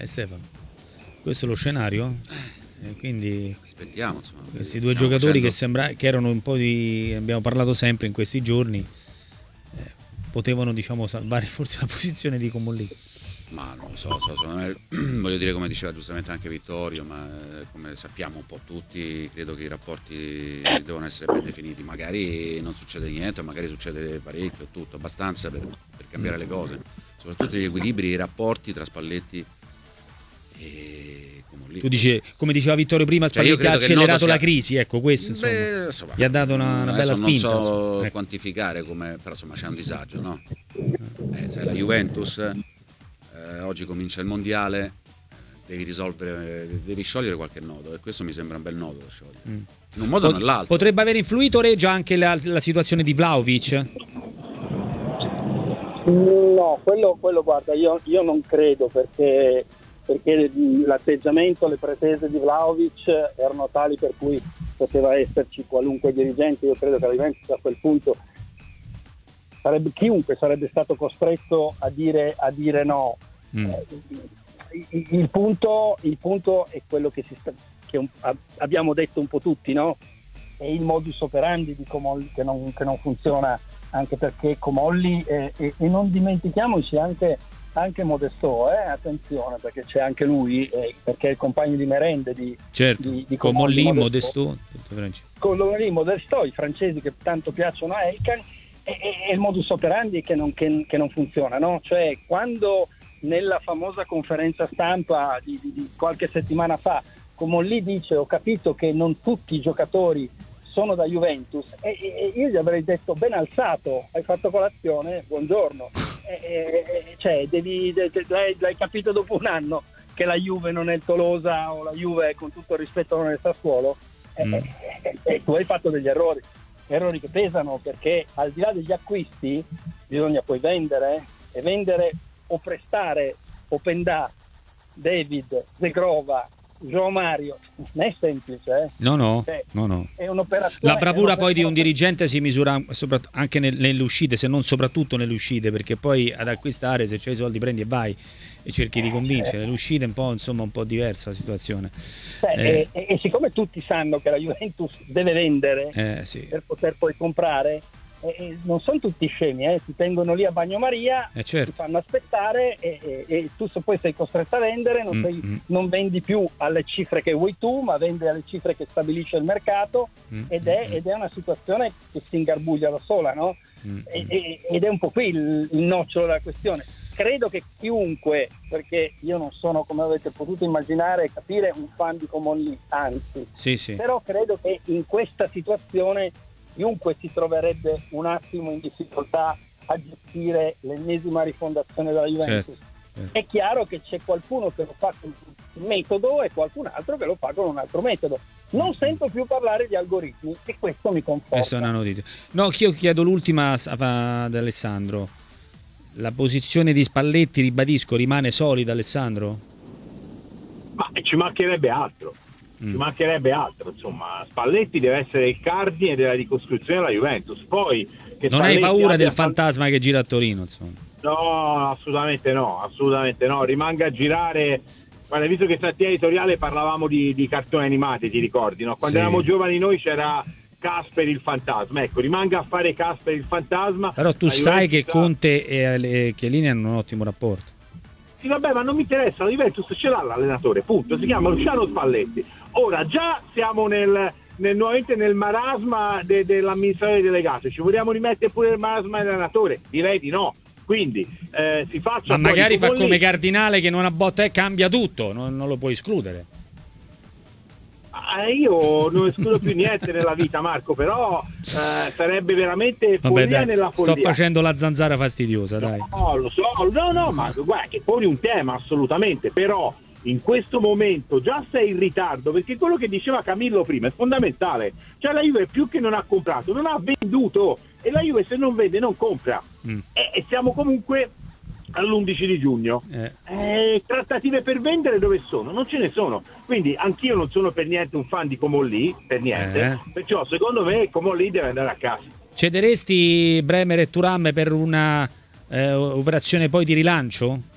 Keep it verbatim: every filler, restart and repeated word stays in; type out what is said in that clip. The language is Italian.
Eh, Stefano, questo è lo scenario? E quindi aspettiamo, insomma, questi due giocatori facendo... che sembra che erano un po' di, abbiamo parlato sempre in questi giorni, eh, potevano, diciamo, salvare forse la posizione di Comolli. Ma non lo so, so, so voglio dire, come diceva giustamente anche Vittorio, ma eh, come sappiamo un po' tutti, credo che i rapporti devono essere ben definiti. Magari non succede niente, magari succede parecchio, tutto, abbastanza per, per cambiare le cose, soprattutto gli equilibri, i rapporti tra Spalletti e Comolli. Tu dici, come diceva Vittorio prima, Spalletti cioè, ha accelerato sia... la crisi, ecco questo, insomma, Beh, insomma gli ha dato una, una bella spinta. Non so ecco. quantificare, come, però insomma c'è un disagio, no? Eh, se la Juventus... Eh, oggi comincia il mondiale, devi risolvere, devi sciogliere qualche nodo, e questo mi sembra un bel nodo da sciogliere, mm. in un modo o nell'altro. Potrebbe aver influito, Regia, anche la, la situazione di Vlahovic? No, quello, quello guarda, io, io non credo, perché, perché l'atteggiamento, le pretese di Vlahovic erano tali per cui poteva esserci qualunque dirigente. Io credo che la Juventus a quel punto sarebbe, chiunque sarebbe stato costretto a dire, a dire no. Mm. Eh, il, il, punto, il punto è quello che, si sta, che un, abbiamo detto un po' tutti, no? È il modus operandi di Comolli che non, che non funziona, anche perché Comolli eh, e, e non dimentichiamoci anche, anche Modesto, eh? Attenzione, perché c'è anche lui, eh, perché è il compagno di merende di, certo. di, di Comolli, Modesto, Comolli, Modesto, i francesi che tanto piacciono a Elkan. È il modus operandi che non, che, che non funziona, no? Cioè, quando nella famosa conferenza stampa di, di, di qualche settimana fa Comolli dice: ho capito che non tutti i giocatori sono da Juventus, e, e io gli avrei detto: ben alzato, hai fatto colazione, buongiorno. E, e, cioè, devi, de, de, l'hai, l'hai capito dopo un anno che la Juve non è il Tolosa, o la Juve, con tutto il rispetto, non è il Sassuolo, mm. e, e, e tu hai fatto degli errori. errori che pesano, perché al di là degli acquisti bisogna poi vendere, e vendere o prestare Openda, David, Zegrova, João Mario non è semplice, eh? no no, cioè, no no è un'operazione, la bravura un'operazione... poi di un dirigente si misura anche nelle uscite, se non soprattutto nelle uscite, perché poi ad acquistare, se c'hai i soldi prendi e vai e cerchi di convincere. Nelle uscite è un po', insomma, un po' diversa la situazione. Beh, eh. e, e siccome tutti sanno che la Juventus deve vendere eh, sì. per poter poi comprare, eh, non sono tutti scemi, eh, ti tengono lì a bagnomaria, eh, certo. ti fanno aspettare, e, e, e tu se poi sei costretto a vendere, non, sei, mm-hmm. non vendi più alle cifre che vuoi tu, ma vendi alle cifre che stabilisce il mercato, mm-hmm. ed, è, ed è una situazione che si ingarbuglia da sola, no? Mm-hmm. E, ed è un po' qui il, il nocciolo della questione. Credo che chiunque, perché io non sono, come avete potuto immaginare e capire, un fan di Comolli, anzi, sì, sì. però credo che in questa situazione chiunque si troverebbe un attimo in difficoltà a gestire l'ennesima rifondazione della Juventus. Certo, certo. È chiaro che c'è qualcuno che lo fa con un metodo e qualcun altro che lo fa con un altro metodo. Non sento più parlare di algoritmi, e questo mi conforta. Questa è una notizia. No, io chiedo l'ultima ad Alessandro. La posizione di Spalletti, ribadisco, rimane solida, Alessandro? Ma ci mancherebbe altro. Mm. Ci mancherebbe altro, insomma. Spalletti deve essere il cardine della ricostruzione della Juventus. Poi che non Spalletti hai paura del fan... fantasma che gira a Torino, insomma? No, assolutamente no, assolutamente no. Rimanga a girare. Guarda, visto che stamattina editoriale parlavamo di, di cartoni animati, ti ricordi, no? Quando sì. eravamo giovani noi c'era Casper il fantasma, ecco, rimanga a fare Casper il fantasma. Però tu sai che Conte e Chiellini hanno un ottimo rapporto. Sì, vabbè, ma non mi interessa, la Juventus ce l'ha l'allenatore, punto, si chiama Luciano Spalletti. Ora già siamo nel, nel nuovamente nel marasma de, dell'amministratore delegato, ci vogliamo rimettere pure il marasma dell'allenatore? Direi di no. Quindi eh, si faccia. Ma magari fa come Cardinale, che non a botta e cambia tutto, non, non lo puoi escludere. Ah, io non escludo più niente nella vita, Marco, però eh, sarebbe veramente follia. Vabbè, dai, nella follia. Sto facendo la zanzara fastidiosa, no, dai. No, lo so, no, no, ma guarda che poni un tema assolutamente, però in questo momento già sei in ritardo, perché quello che diceva Camillo prima è fondamentale. Cioè la Juve più che non ha comprato, non ha venduto, e la Juve se non vende non compra. Mm. E, e siamo comunque all'undici di giugno. Eh. Eh, trattative per vendere dove sono? Non ce ne sono. Quindi anch'io non sono per niente un fan di Comolli, per niente. Eh. Perciò secondo me Comolli deve andare a casa. Cederesti Bremer e Thuram per una eh, operazione poi di rilancio?